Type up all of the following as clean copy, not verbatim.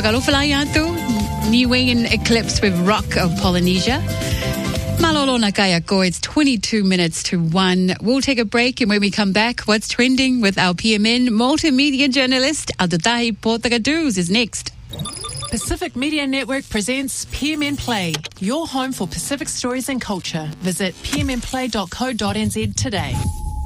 Whakalofalai atu, Niuean eclipse with Rock of Polynesia. Malolo na kaya ko, it's 22 minutes to 1. We'll take a break, and when we come back, what's trending with our PMN multimedia journalist, Adutahi Portagaduz, is next. Pacific Media Network presents PMN Play, your home for Pacific stories and culture. Visit pmnplay.co.nz today.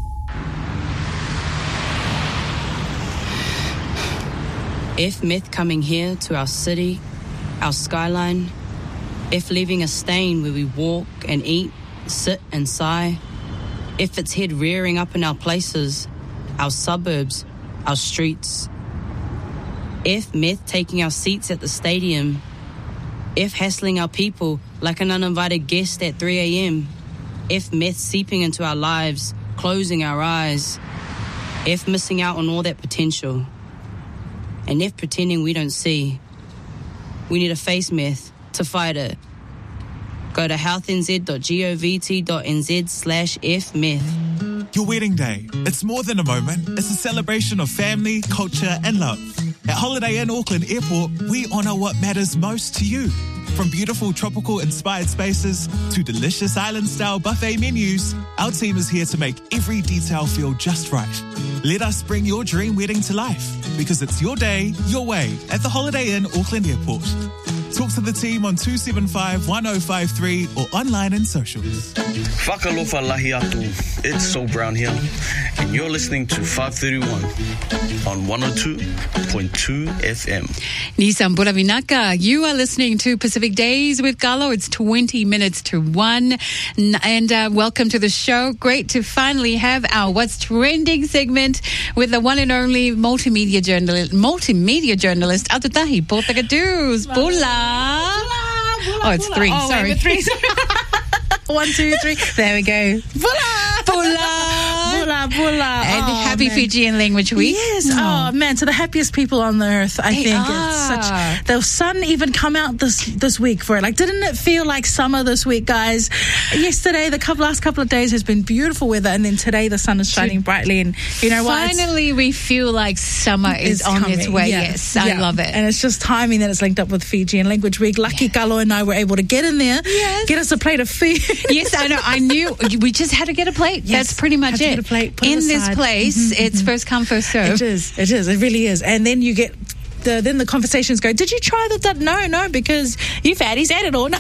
If myth coming here to our city, our skyline, if leaving a stain where we walk and eat, sit and sigh, if it's head rearing up in our places, our suburbs, our streets, if myth taking our seats at the stadium, if hassling our people like an uninvited guest at 3 a.m., if myth seeping into our lives, closing our eyes, if missing out on all that potential, and if pretending we don't see, we need to face myth to fight it. Go to healthnz.govt.nz/fmyth. Your wedding day. It's more than a moment. It's a celebration of family, culture, and love. At Holiday Inn Auckland Airport, we honour what matters most to you. From beautiful tropical-inspired spaces to delicious island-style buffet menus, our team is here to make every detail feel just right. Let us bring your dream wedding to life, because it's your day, your way, at the Holiday Inn Auckland Airport. Talk to the team on 275-1053 or online and socials. Whakalofa lahi atu. It's So Brown here, and you're listening to 531 on 102.2 FM. Nissan Buravinaka, you are listening to Pacific Days with Galo. It's 20 minutes to 1. And welcome to the show. Great to finally have our What's Trending segment with the one and only multimedia journalist, Atutahi Portagaduz. Bula. Oh, it's 3. Sorry. Wait, 3. 1, 2, 3. There we go. Bula. Bula. Bula. And happy Fijian Language Week. Yes. Oh, man. To the happiest people on the earth, I think. It's such. The sun even come out this week for it. Like, didn't it feel like summer this week, guys? Yesterday, last couple of days has been beautiful weather, and then today the sun is shining brightly. And you know what? Finally, we feel like summer is on its way. Yeah. Yes, I love it. And it's just timing that it's linked up with Fijian Language Week. Lucky Kalo and I were able to get in there, get us a plate of food. Yes, I know. I knew we just had to get a plate. Yes, that's pretty much it. In this place, it's first come, first serve. It is. It really is. And then you get then the conversations go, did you try that? No, because you fatties ate it all.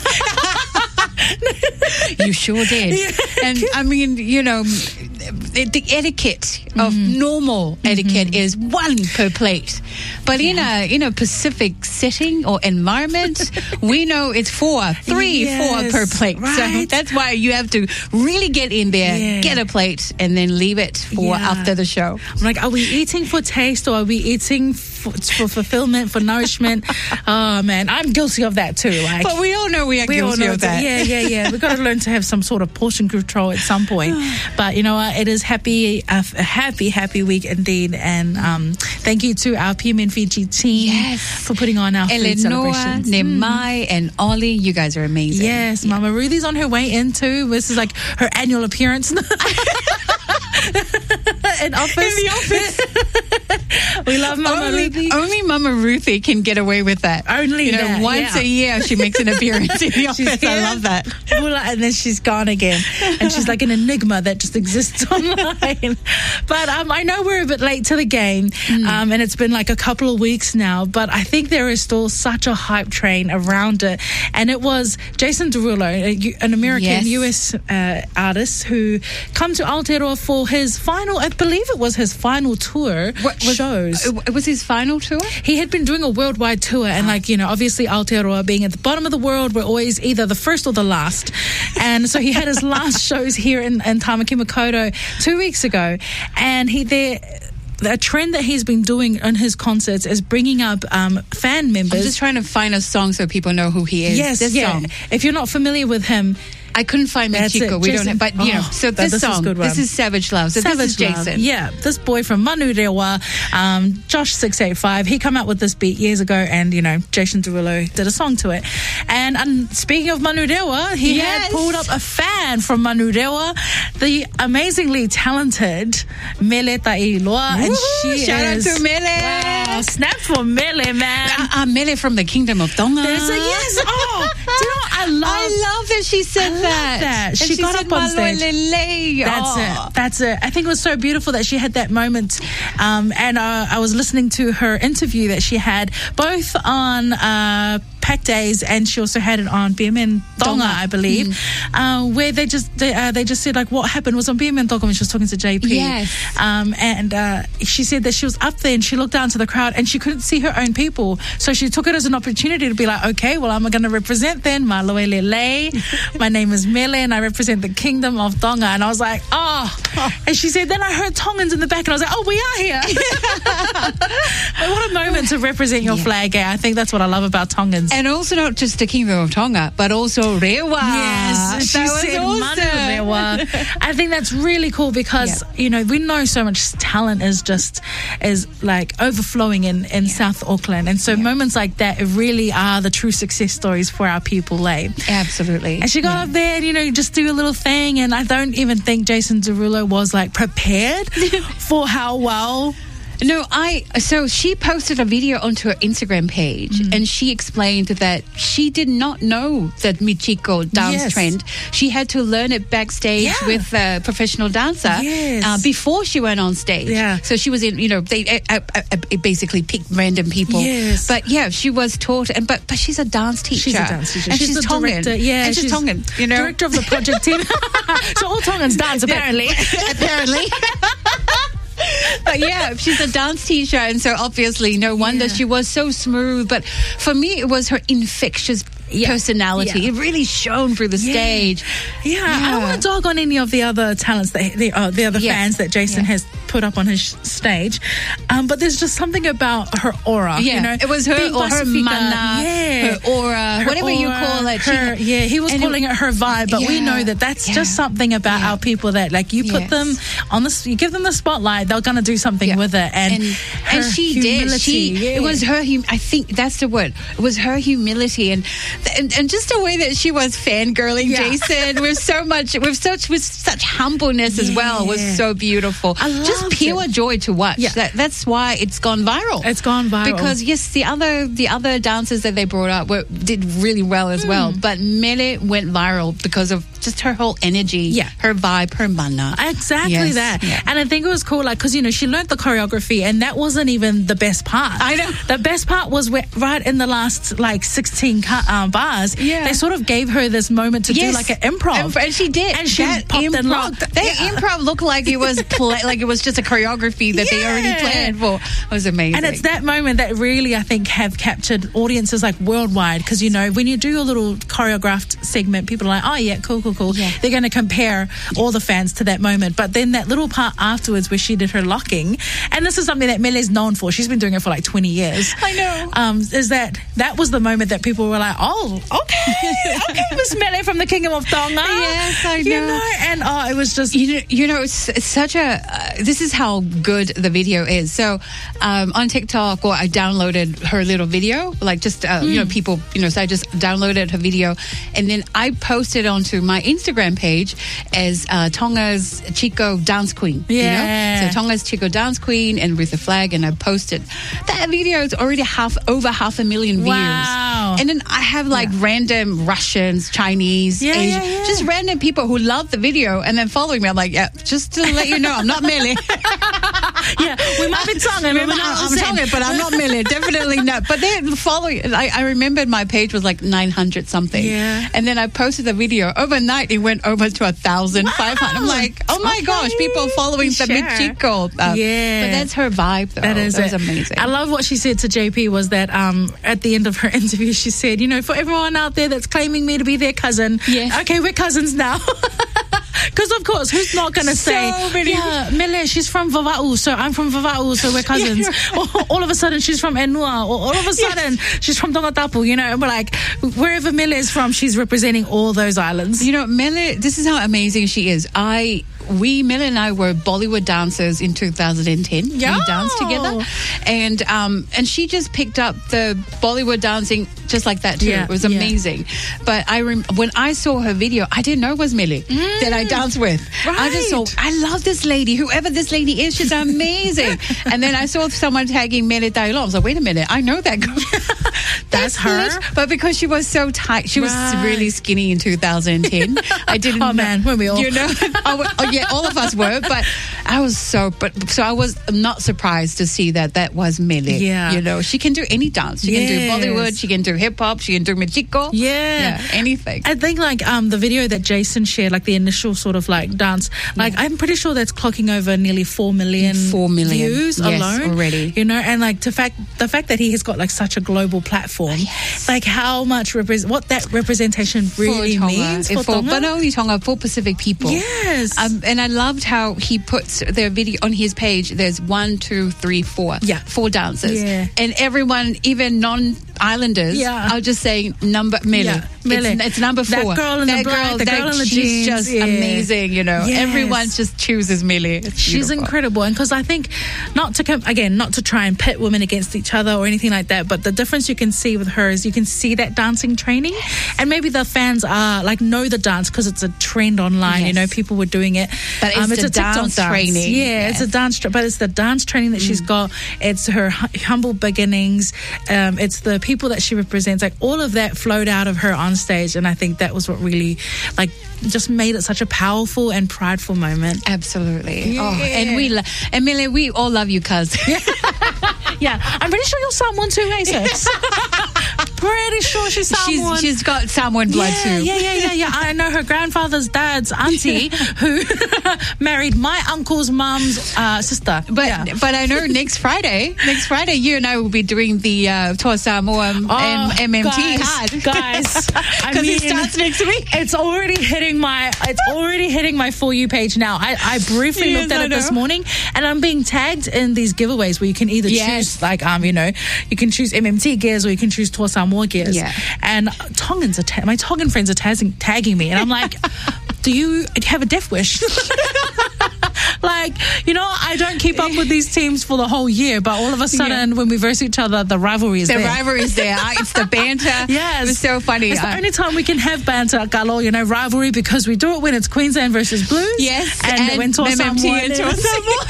You sure did. Yeah. And I mean, you know, the etiquette of normal etiquette is 1 per plate, but in a Pacific setting or environment, we know it's 4 per plate. Right. So that's why you have to really get in there, get a plate, and then leave it for after the show. I'm like, are we eating for taste or are we eating for fulfillment, for nourishment? Oh man, I'm guilty of that too. Like, but we all know we are guilty of that. Yeah. We've got to learn to have some sort of portion control at some point. But you know what? It is a happy week indeed. And thank you to our PMN Fiji team for putting on our food celebrations. Nemai and Ollie, you guys are amazing. Yes, Mama Ruthie's on her way in too. This is like her annual appearance. In the office. We love Mama Ruthie. Only Mama Ruthie can get away with that. Only once a year she makes an appearance in the office. I love that. And then she's gone again. And she's like an enigma that just exists online. But I know we're a bit late to the game. And it's been like a couple of weeks now. But I think there is still such a hype train around it. And it was Jason Derulo, an American US artist who come to Aotearoa for his final, I believe it was his final tour shows. It was his final tour? He had been doing a worldwide tour, and obviously Aotearoa being at the bottom of the world, we're always either the first or the last. And so he had his last shows here in Tamaki Makaurau 2 weeks ago, and the trend that he's been doing in his concerts is bringing up fan members. I'm just trying to find a song so people know who he is. Yes, song. If you're not familiar with him, I couldn't find That's Michiko. it, We Jason. don't have, but you know. So this this is a song, good one. this is Savage Love. So this is Jason. Love. Yeah, this boy from Manurewa, Josh 685, he came out with this beat years ago, and you know, Jason Derulo did a song to it. And speaking of Manurewa, he had pulled up a fan from Manurewa, the amazingly talented Mele Tailoa, and she shout is out to Mele. Wow, snap for Mele, man. Mele from the Kingdom of Tonga. There's a yes. Oh, do you know what I love that she said that. She got said, up on stage. Malolele. That's it. I think it was so beautiful that she had that moment. And I was listening to her interview that she had both on Pack Days, and she also had it on BMN Tonga, I believe, where they just said like what happened was on BMN Tonga when she was talking to JP. Yes. And she said that she was up there and she looked down to the crowd and she couldn't see her own people, so she took it as an opportunity to be like, okay, well, I'm going to represent then Malolele. My name is Mele and I represent the Kingdom of Tonga. And I was like, and she said, then I heard Tongans in the back and I was like, oh, we are here. But what a moment to represent your flag. I think that's what I love about Tongans. And also not just the Kingdom of Tonga, but also Rewa. Yes, she said awesome. Manurewa. I think that's really cool because, you know, we know so much talent is like overflowing in South Auckland. And so moments like that really are the true success stories for our people, Absolutely. And she got up there and, you know, just do a little thing. And I don't even think Jason Derulo was like prepared for how well. No, so she posted a video onto her Instagram page and she explained that she did not know that Michiko dance trend. She had to learn it backstage with a professional dancer before she went on stage. Yeah. So she was in, you know, they basically picked random people. Yes. But yeah, she was taught, but she's a dance teacher. She's a dance teacher. And she's the Tongan. director. Yeah, and she's Tongan, you know. Director of the project team. So all Tongans dance, apparently. Apparently. But yeah, she's a dance teacher, and so obviously no wonder she was so smooth. But for me, it was her infectious personality. It really shone through the stage. I don't want to dog on any of the other talents that the other fans that Jason has put up on his stage, but there's just something about her aura. You know, it was her or her mana, her aura, whatever you call it. He was calling it her vibe, but we know that that's just something about our people that, like, you put them on you give them the spotlight, they're going to do something with it, and she humility, did. It was her. I think that's the word. It was her humility, and just the way that she was fangirling Jason with such humbleness as well was so beautiful. Just pure joy to watch. That's why it's gone viral. It's gone viral because the other dancers that they brought up did really well as well. But Mele went viral because of just her whole energy, her vibe, her mana. Exactly that. Yeah. And I think it was cool, like, because, you know, she learned the choreography, and that wasn't even the best part. I know. The best part was right in the last, like, 16 bars. Yeah. They sort of gave her this moment to do like an improv, and she did. And she popped and locked. That improv looked like it was like it was just a choreography that they already planned for. It was amazing. And it's that moment that really, I think, have captured audiences like worldwide, because, you know, when you do a little choreographed segment, people are like, oh yeah, cool. Yeah. They're going to compare all the fans to that moment. But then that little part afterwards where she did her locking, and this is something that Mele's known for. She's been doing it for like 20 years. I know. Is that was the moment that people were like, oh, okay, Miss Mele from the Kingdom of Tonga. Yes, I know. You know, and it was just... You know, it's such a... this is how good the video is. So on TikTok, I downloaded her little video, like just, you know, people, you know, so I just downloaded her video, and then I posted onto my Instagram page as Tonga's Chico Dance Queen. Yeah. You know? So Tonga's Chico Dance Queen and with the flag, and I posted. That video is already over 500,000 views. Wow. And then I have like random Russians, Chinese, Asian, just random people who love the video and then following me. I'm like, just to let you know, I'm not Mele. We might be Tongan. I'm Tongan, but I'm not Mele. Definitely not. But they're following. I remembered my page was like 900 something. Yeah. And then I posted the video. Overnight, it went over to 1,500. I'm like, oh my gosh, people following the Michiko. But that's her vibe, though. That is amazing. I love what she said to JP was that at the end of her interview, she said, you know, for everyone out there that's claiming me to be their cousin, okay, we're cousins now. Because of course, who's not going to say, many. yeah, Mele, she's from Vava'u, so I'm from Vava'u, so we're cousins. Or all of a sudden, she's from Enua, or all of a sudden, she's from Tongatapu, you know, and we're like, wherever Mele is from, she's representing all those islands. You know, Mele, this is how amazing she is. Mele and I were Bollywood dancers in 2010. Yeah. We danced together. And she just picked up the Bollywood dancing just like that too. Yeah, It was amazing. But when I saw her video, I didn't know it was Mele that I danced with. Right. I just thought, I love this lady. Whoever this lady is, she's amazing. And then I saw someone tagging Mele Dailon. I was like, wait a minute, I know that girl. That's her? But because she was so tight, she was really skinny in 2010. I didn't Oh, man, weren't we all? You know? Yeah, all of us were, but I was I was not surprised to see that was Mele. Yeah. You know, she can do any dance. She can do Bollywood, she can do hip hop, she can do Mexico. Yeah. Anything. I think like the video that Jason shared, like the initial sort of like dance, like I'm pretty sure that's clocking over nearly 4 million views alone already. You know, and like the fact that he has got like such a global platform, like how much what that representation really means for Tonga. But not only Tonga, for Pacific people. Yes. And I loved how he puts their video on his page. There's 1, 2, 3, 4. Yeah. 4 dancers. Yeah. And everyone, even non-islanders, are just saying Mele. Yeah. Mele. It's number 4. That girl in the black, the girl in the she's jeans. just amazing, you know. Yes. Everyone just chooses Mele. She's incredible. And because I think, not to try and pit women against each other or anything like that, but the difference you can see with her is you can see that dancing training. And maybe the fans are like know the dance because it's a trend online. You know, people were doing it. But it's a dance training. Yeah, it's a dance, but it's the dance training that she's got. It's her humble beginnings. It's the people that she represents. Like all of that flowed out of her on stage, and I think that was what really just made it such a powerful and prideful moment. Absolutely. Yeah. Oh, and Mele, we all love you, cuz. Yeah, I'm pretty sure you're Samoan too, eh, sis? Pretty sure she's Samoan. She's got Samoan blood too. Yeah. I know her grandfather's dad's auntie who married my uncle's mum's sister. But I know next Friday, you and I will be doing the Toa Samoa MMT card. Guys, because it starts next week. It's already hitting my For You page now. I briefly looked at it this morning, and I'm being tagged in these giveaways where you can either choose you can choose MMT gears or you can choose Toa Samoa gears. Yeah. And my Tongan friends are tagging me, and I'm like, do you have a death wish? Like, you know, I don't keep up with these teams for the whole year, but all of a sudden when we verse each other, the rivalry is there. The rivalry is there. It's the banter. Yes. It's so funny. It's the only time we can have banter, Galo, you know, rivalry, because we do it when it's Queensland versus Blues. Yes. And when Toa Samoa and Toa Samoa.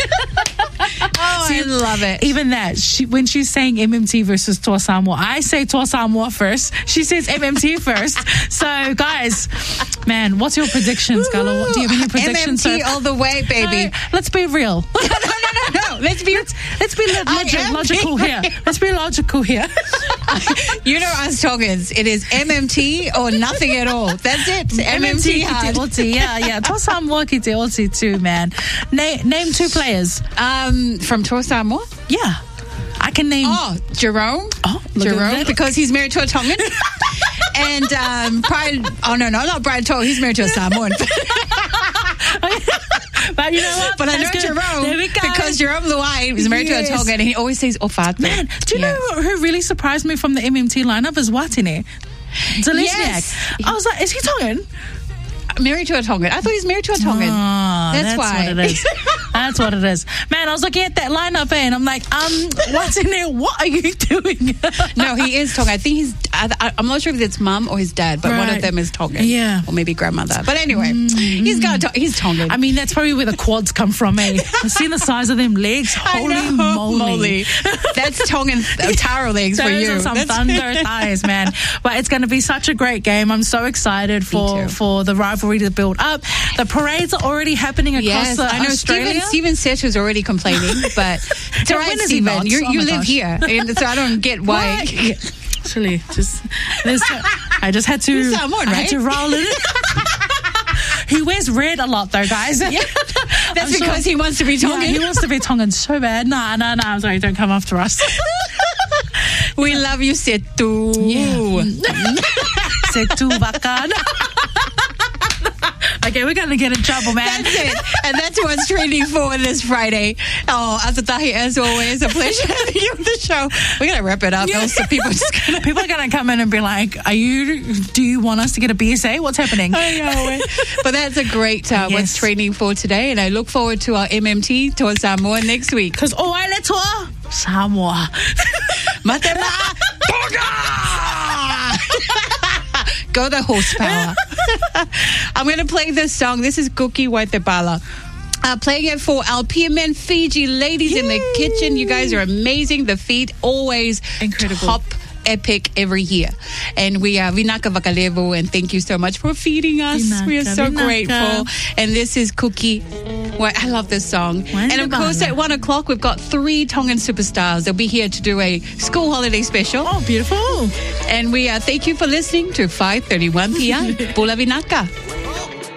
I love it. Even that, when she's saying MMT versus Toa Samoa, I say Toa Samoa first. She says MMT first. So, guys, man, what's your predictions, Galo? Do you have any predictions? MMT all the way, baby. Let's be real. No. Let's be logical here. Let's be logical here. You know us Tongans, it is MMT or nothing at all. That's it. MMT hard. Yeah. Toa Samoa ki te oti too, man. Name 2 players. From Toa Samoa? Yeah. I can name... Jerome. Jerome, because he's married to a Tongan. And Brian... Oh, no, not Brian Toa. He's married to a Samoan. But you know what? But I know Jerome because Jerome Luai is married to a Tongan and he always says Ofate. Man, do you know who really surprised me from the MMT lineup is Watine Zelezniak. Yes. I was like, is he Tongan? Married to a Tongan. I thought he was married to a Tongan. That's why. What it is. That's what it is. Man, I was looking at that lineup and I'm like, what's in there? What are you doing? No, he is Tongan. I think I'm not sure if it's mum or his dad, but one of them is Tongan. Yeah. Or maybe grandmother. But anyway, he's Tongan. I mean, that's probably where the quads come from, eh? I've seen the size of them legs. Holy moly. That's Tongan taro legs for you. Those are some thunder thighs, man. But it's going to be such a great game. I'm so excited for the rivalry to build up. The parades are already happening across Australia. Steven Seto's already complaining, but it's all right, Steven. You live here, and so I don't get why. Actually, I just had to. Someone, right? I had to roll it. He wears red a lot, though, guys. Yeah. That's because he wants to be Tongan. Yeah, he wants to be Tongan so bad. Nah. I'm sorry, don't come after us. We love you, Setu. Yeah. Setu Bakan. Okay, we're going to get in trouble, man. That's it. And that's what's trending for this Friday. Oh, Asatahi, as always, a pleasure having you on the show. We're going to wrap it up. Else people are going to come in and be like, do you want us to get a BSA? What's happening? I know. But that's a great what's trending for today. And I look forward to our MMT to Samoa next week. Because Oaile toa Samoa. Matema! Go the horsepower. I'm going to play this song. This is Kuki Waitebala. Playing it for our PMN Fiji ladies in the kitchen. You guys are amazing. The feed always incredible. Top epic every year. And we are Vinaka Vakalevo, and thank you so much for feeding us. We are so grateful. And this is Kuki. Well, I love this song. And of course, at 1 o'clock, we've got 3 Tongan superstars. They'll be here to do a school holiday special. Oh, beautiful. And we thank you for listening to 5:31 p.m. Pula Vinaka.